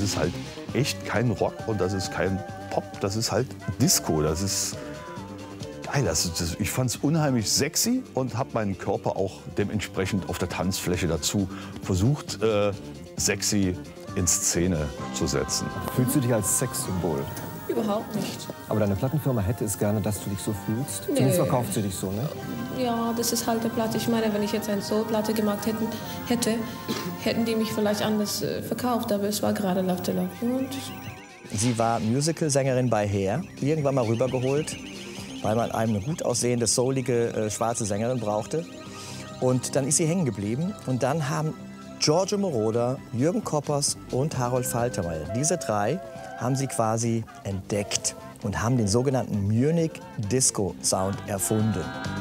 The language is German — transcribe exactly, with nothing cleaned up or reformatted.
ist halt echt kein Rock und das ist kein Pop, das ist halt Disco. Das ist geil. Das, das, ich fand es unheimlich sexy und habe meinen Körper auch dementsprechend auf der Tanzfläche dazu versucht, äh, sexy in Szene zu setzen. Fühlst du dich als Sexsymbol? Überhaupt nicht. Aber deine Plattenfirma hätte es gerne, dass du dich so fühlst? Nee. Zumindest verkauft sie dich so, ne? Ja, das ist halt eine Platte. Ich meine, wenn ich jetzt eine Soul-Platte gemacht hätten, hätte, hätten die mich vielleicht anders äh, verkauft. Aber es war gerade Love to Love You. Und sie war Musical-Sängerin bei Hair, irgendwann mal rübergeholt, weil man eine gut aussehende, soulige, äh, schwarze Sängerin brauchte. Und dann ist sie hängen geblieben. Und dann haben Giorgio Moroder, Jürgen Koppers und Harold Faltermeier, diese drei haben sie quasi entdeckt und haben den sogenannten Munich Disco Sound erfunden.